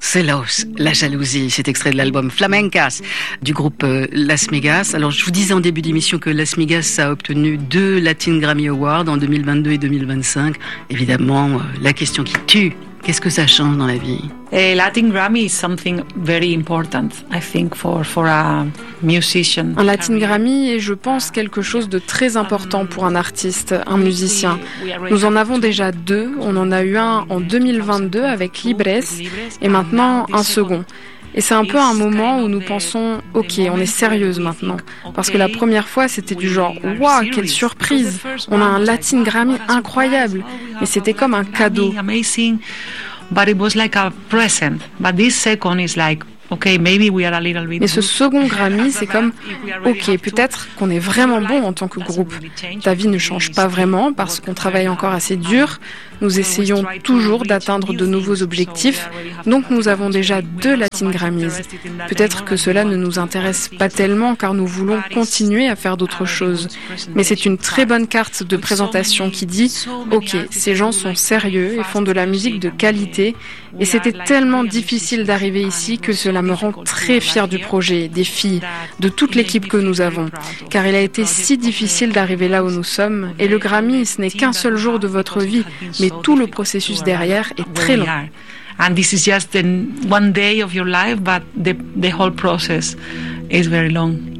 Celos, la jalousie, cet extrait de l'album Flamencas du groupe Las Migas. Alors je vous disais en début d'émission que Las Migas a obtenu 2 Latin Grammy Awards en 2022 et 2025. Évidemment, la question qui tue, qu'est-ce que ça change dans la vie? Latin Grammy is something very important, I think, for a musician. Un Latin Grammy est, je pense, quelque chose de très important pour un artiste, un musicien. Nous en avons déjà 2. On en a eu un en 2022 avec Libres et maintenant un second. Et c'est un peu un moment où nous pensons, ok, on est sérieuse maintenant. Parce que la première fois, c'était du genre, waouh, quelle surprise! On a un Latin Grammy incroyable. Mais c'était comme un cadeau. But it was like a present. But this second is like, okay, maybe we are a little bit. Mais ce second Grammy, c'est comme, ok, peut-être qu'on est vraiment bon en tant que groupe. Ta vie ne change pas vraiment parce qu'on travaille encore assez dur. Nous essayons toujours d'atteindre de nouveaux objectifs. Donc nous avons déjà 2 Latin Grammys. Peut-être que cela ne nous intéresse pas tellement car nous voulons continuer à faire d'autres choses. Mais c'est une très bonne carte de présentation qui dit, ok, ces gens sont sérieux et font de la musique de qualité. Et c'était tellement difficile d'arriver ici que cela me rend très fière du projet, des filles, de toute l'équipe que nous avons. Car il a été si difficile d'arriver là où nous sommes. Et le Grammy, ce n'est qu'un seul jour de votre vie, mais tout le processus derrière est très long. And this is just one day of your life, but the whole process is very long.